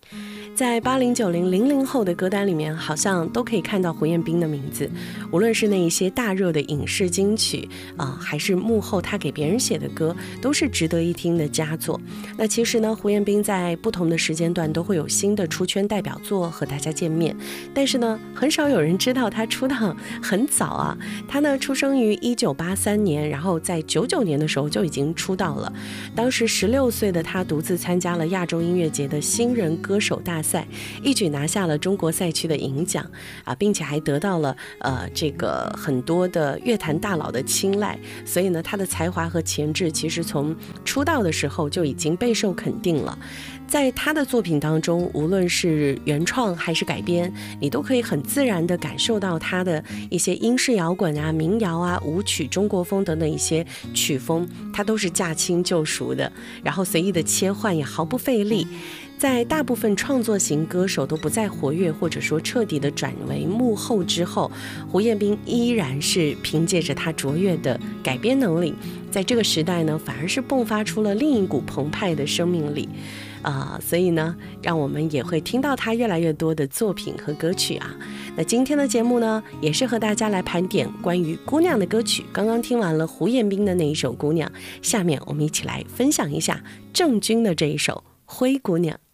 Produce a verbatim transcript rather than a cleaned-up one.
在八零九零零零后的歌单里面，好像都可以看到胡彦斌的名字，无论是那一些大热的影视金曲啊、呃，还是幕后他给别人写的歌，都是值得一听的佳作。那其实呢，胡彦斌在不同的时间段都会有新的出圈代表作和大家见面，但是呢，很少有人知道他出道很早啊。他呢，出生于一九八三年，然后在九九年的时候就已经出道了。当时十六岁的他独自参加了亚洲音乐节的新人歌手大赛，一举拿下了中国赛区的银奖啊，并且还得到了呃这个很多的乐坛大佬的青睐，所以呢，他的才华和潜质其实从出道的时候就已经备受肯定了。在他的作品当中，无论是原创还是改编，你都可以很自然地感受到他的一些英式摇滚啊、民谣啊、舞曲、中国风等等一些曲风，他都是驾轻就熟的，然后随意的切换也毫不费力。在大部分创作型歌手都不再活跃，或者说彻底的转为幕后之后，胡彦斌依然是凭借着他卓越的改编能力，在这个时代呢，反而是迸发出了另一股澎湃的生命力。啊、呃，所以呢，让我们也会听到他越来越多的作品和歌曲啊。那今天的节目呢，也是和大家来盘点关于姑娘的歌曲。刚刚听完了胡彦斌的那一首《姑娘》，下面我们一起来分享一下郑钧的这一首《灰姑娘》。